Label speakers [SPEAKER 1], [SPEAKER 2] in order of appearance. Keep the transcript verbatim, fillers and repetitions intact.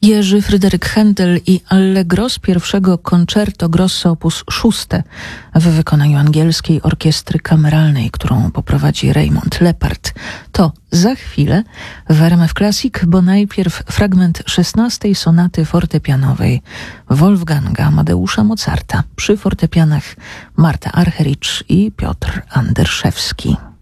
[SPEAKER 1] Jerzy Fryderyk Händel i Allegro z pierwszego Concerto Grosso op. sześć w wykonaniu angielskiej orkiestry kameralnej, którą poprowadzi Raymond Lepard. To za chwilę w R M F Classic, bo najpierw fragment szesnastej sonaty fortepianowej Wolfganga Amadeusza Mozarta przy fortepianach Marta Argerich i Piotr Anderszewski.